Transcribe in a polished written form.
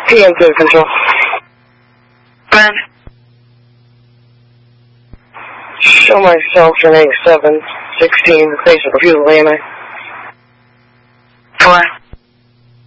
PM2 control. Ben. Show myself in A7, 16, face of refusal, AMA. 4.